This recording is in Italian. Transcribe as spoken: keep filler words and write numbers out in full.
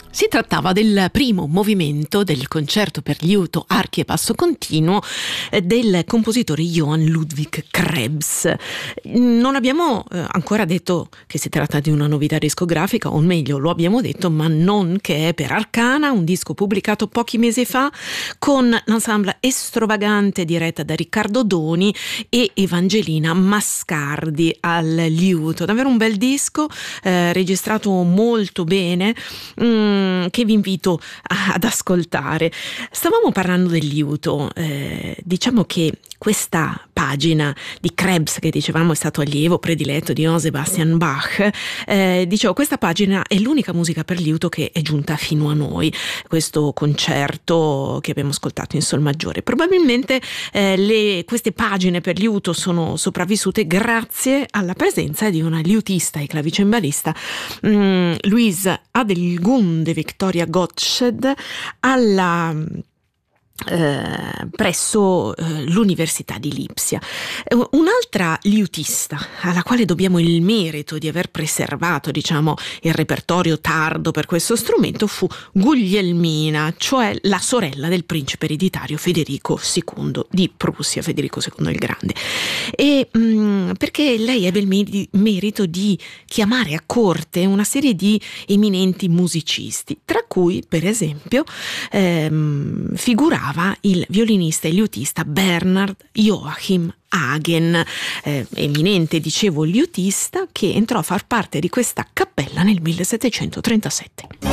Si trattava del primo movimento del concerto per liuto, archi e basso continuo del compositore Johann Ludwig Krebs. Non abbiamo eh, ancora detto che si tratta di una novità discografica, o meglio lo abbiamo detto, ma non che è per Arcana, un disco pubblicato pochi mesi fa con l'ensemble Estrovagante diretta da Riccardo Doni e Evangelina Mascardi al liuto. Davvero un bel disco, eh, registrato molto bene, mm, che vi invito a, ad ascoltare. Stavamo parlando del liuto, eh, diciamo che questa pagina di Krebs, che dicevamo è stato allievo prediletto di Johann Sebastian Bach, eh, dicevo, questa pagina è l'unica musica per liuto che è giunta fino a noi, questo concerto che abbiamo ascoltato in sol maggiore. Probabilmente eh, le, queste pagine per liuto sono sopravvissute grazie alla presenza di una liutista e clavicembalista, mh, Louise Adelgunde Victoria Gottsched, alla Eh, presso eh, l'Università di Lipsia. Eh, un'altra liutista alla quale dobbiamo il merito di aver preservato, diciamo, il repertorio tardo per questo strumento fu Guglielmina, cioè la sorella del principe ereditario Federico secondo di Prussia, Federico secondo il Grande. E mh, perché lei ebbe il mer- merito di chiamare a corte una serie di eminenti musicisti, tra cui per esempio ehm, figurava il violinista e liutista Bernhard Joachim Hagen, eh, eminente, dicevo, liutista, che entrò a far parte di questa cappella nel millesettecentotrentasette.